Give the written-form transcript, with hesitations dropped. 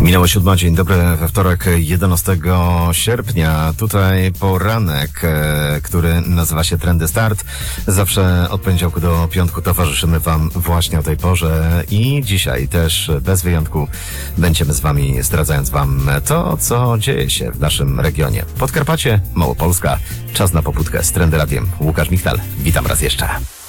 Minęło 7, dzień dobry, we wtorek 11 sierpnia. Tutaj poranek, który nazywa się Trendy Start. Zawsze od poniedziałku do piątku towarzyszymy Wam właśnie o tej porze i dzisiaj też bez wyjątku będziemy z Wami zdradzając Wam to, co dzieje się w naszym regionie. Podkarpacie, Małopolska, czas na pobudkę z Trendy Radiem. Łukasz Michtal, witam raz jeszcze.